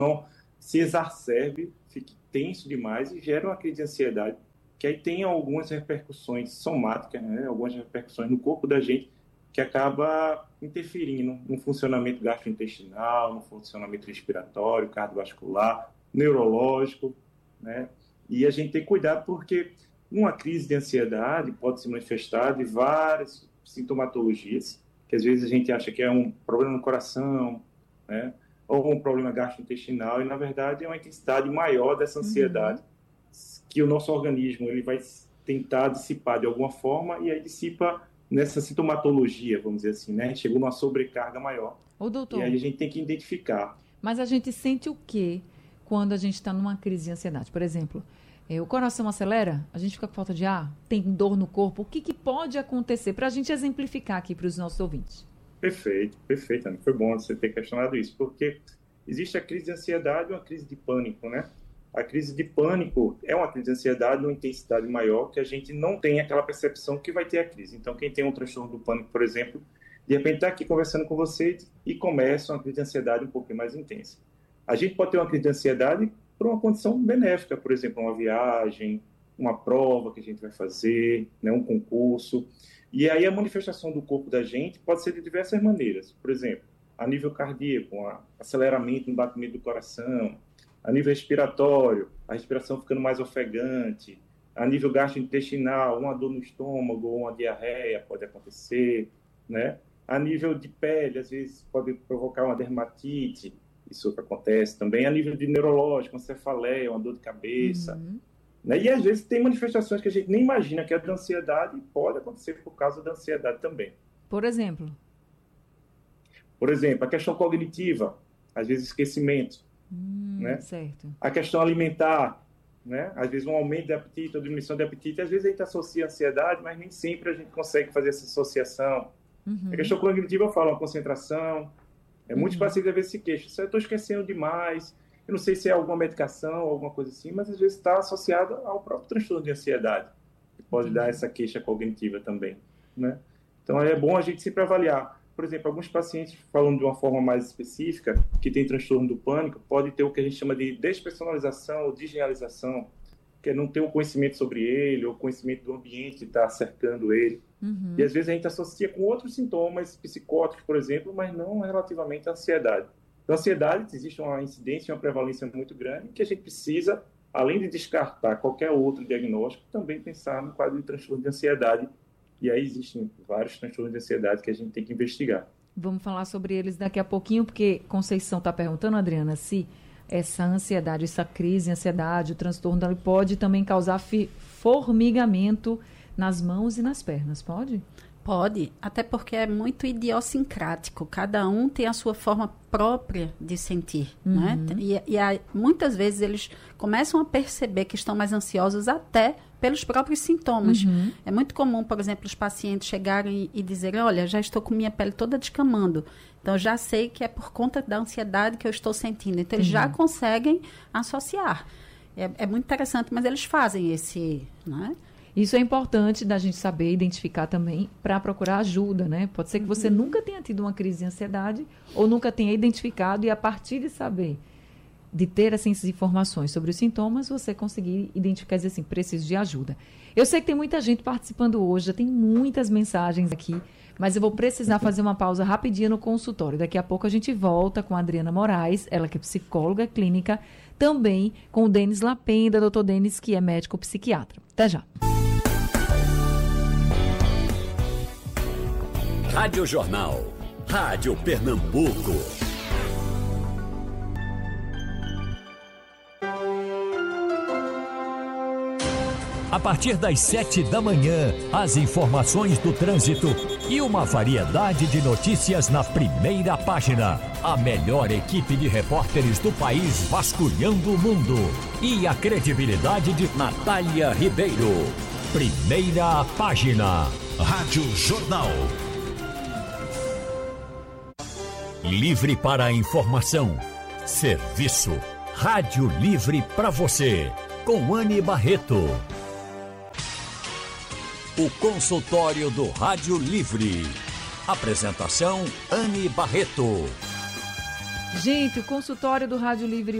se exacerbe, fique tenso demais e gera uma crise de ansiedade, que aí tem algumas repercussões somáticas, né? Algumas repercussões no corpo da gente, que acaba interferindo no funcionamento gastrointestinal, no funcionamento respiratório, cardiovascular, neurológico, né? E a gente tem que cuidar porque uma crise de ansiedade pode se manifestar de várias sintomatologias, que às vezes a gente acha que é um problema no coração, né? Ou um problema gastrointestinal, e na verdade é uma intensidade maior dessa ansiedade, que o nosso organismo ele vai tentar dissipar de alguma forma, e aí dissipa nessa sintomatologia, vamos dizer assim, né? Chegou numa sobrecarga maior. Ô, doutor, e aí a gente tem que identificar. Mas a gente sente o quê quando a gente está numa crise de ansiedade? Por exemplo, o coração acelera, a gente fica com falta de ar, tem dor no corpo. O que pode acontecer? Para a gente exemplificar aqui para os nossos ouvintes. Perfeito, Ana. Foi bom você ter questionado isso, porque existe a crise de ansiedade e uma crise de pânico, né? A crise de pânico é uma crise de ansiedade, uma intensidade maior, que a gente não tem aquela percepção que vai ter a crise. Então, quem tem um transtorno do pânico, por exemplo, de repente está aqui conversando com você e começa uma crise de ansiedade um pouquinho mais intensa. A gente pode ter uma crise de ansiedade por uma condição benéfica, por exemplo, uma viagem, uma prova que a gente vai fazer, né, um concurso. E aí a manifestação do corpo da gente pode ser de diversas maneiras. Por exemplo, a nível cardíaco, um aceleramento no batimento do coração, a nível respiratório, a respiração ficando mais ofegante, a nível gastrointestinal, uma dor no estômago ou uma diarreia pode acontecer, né? A nível de pele, às vezes pode provocar uma dermatite, isso que acontece também. A nível de neurológico, uma cefaleia, uma dor de cabeça, né? E às vezes tem manifestações que a gente nem imagina que é da ansiedade e pode acontecer por causa da ansiedade também. Por exemplo? Por exemplo, a questão cognitiva, às vezes esquecimento, né? Certo. A questão alimentar, né? Às vezes um aumento de apetite ou diminuição de apetite, às vezes a gente associa a ansiedade, mas nem sempre a gente consegue fazer essa associação. A questão cognitiva eu falo, uma concentração, muitos pacientes às vezes se queixam, eu estou esquecendo demais, eu não sei se é alguma medicação ou alguma coisa assim, mas às vezes está associado ao próprio transtorno de ansiedade, que pode dar essa queixa cognitiva também, né? Então é bom a gente sempre avaliar. Por exemplo, alguns pacientes, falando de uma forma mais específica, que tem transtorno do pânico, pode ter o que a gente chama de despersonalização ou desrealização, que é não ter um conhecimento sobre ele, ou conhecimento do ambiente que está cercando ele. E às vezes a gente associa com outros sintomas psicóticos, por exemplo, mas não relativamente à ansiedade. Então, a ansiedade, existe uma incidência e uma prevalência muito grande, que a gente precisa, além de descartar qualquer outro diagnóstico, também pensar no quadro de transtorno de ansiedade. E aí existem vários transtornos de ansiedade que a gente tem que investigar. Vamos falar sobre eles daqui a pouquinho, porque Conceição está perguntando, Adriana, se essa ansiedade, essa crise de ansiedade, o transtorno, ele pode também causar formigamento nas mãos e nas pernas, pode? Pode, até porque é muito idiosincrático. Cada um tem a sua forma própria de sentir, né? Muitas vezes eles começam a perceber que estão mais ansiosos até pelos próprios sintomas. É muito comum, por exemplo, os pacientes chegarem e dizerem, olha, já estou com minha pele toda descamando, então já sei que é por conta da ansiedade que eu estou sentindo. Então eles já conseguem associar. É muito interessante, mas eles fazem esse, né? Isso é importante da gente saber identificar também para procurar ajuda, né? Pode ser que você nunca tenha tido uma crise de ansiedade ou nunca tenha identificado, e a partir de saber, de ter essas informações sobre os sintomas, você conseguir identificar e dizer assim, preciso de ajuda. Eu sei que tem muita gente participando hoje, já tem muitas mensagens aqui, mas eu vou precisar fazer uma pausa rapidinha no consultório. Daqui a pouco a gente volta com a Adriana Moraes, ela que é psicóloga clínica, também com o Denis Lapenda, doutor Denis, que é médico psiquiatra. Até já. Rádio Jornal, Rádio Pernambuco. A partir das 7 da manhã, as informações do trânsito e uma variedade de notícias na primeira página. A melhor equipe de repórteres do país vasculhando o mundo. E a credibilidade de Natália Ribeiro. Primeira página. Rádio Jornal. Livre para a informação. Serviço. Rádio Livre para você. Com Anne Barreto. O consultório do Rádio Livre. Apresentação Anne Barreto. Gente, o consultório do Rádio Livre